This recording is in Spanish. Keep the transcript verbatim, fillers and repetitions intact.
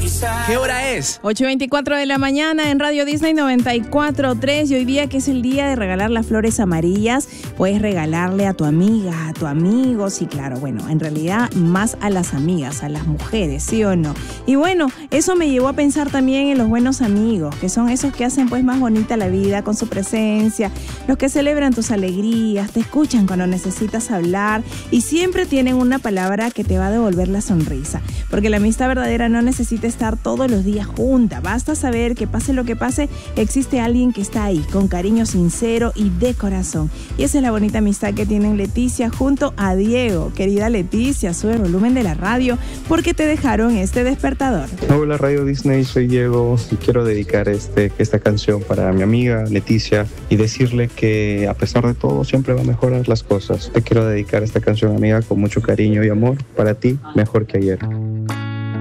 ¿Qué hora es? ocho y veinticuatro de la mañana en Radio Disney noventa y cuatro punto tres, y hoy día, que es el día de regalar las flores amarillas, puedes regalarle a tu amiga, a tu amigo, sí, claro, bueno, en realidad más a las amigas, a las mujeres, ¿sí o no? Y bueno, eso me llevó a pensar también en los buenos amigos, que son esos que hacen pues más bonita la vida con su presencia, los que celebran tus alegrías, te escuchan cuando necesitas hablar y siempre tienen una palabra que te va a devolver la sonrisa, porque la amistad verdadera no necesita estar todos los días junta, basta saber que pase lo que pase, existe alguien que está ahí, con cariño sincero y de corazón. Y esa es la bonita amistad que tienen Leticia junto a Diego. Querida Leticia, sube el volumen de la radio porque te dejaron este despertador. Hola Radio Disney, soy Diego y quiero dedicar este, esta canción para mi amiga Leticia y decirle que a pesar de todo siempre va a mejorar las cosas. Te quiero dedicar esta canción, amiga, con mucho cariño y amor para ti, mejor que ayer.